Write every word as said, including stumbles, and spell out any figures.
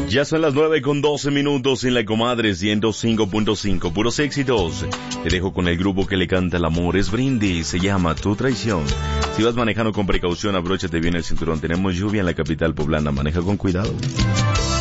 Ya son las nueve con doce minutos en la comadre ciento cinco punto cinco, puros éxitos. Te dejo con el grupo que le canta el amor, es Brindis, se llama Tu Traición. Si vas manejando con precaución, abróchate bien el cinturón. Tenemos lluvia en la capital poblana, maneja con cuidado.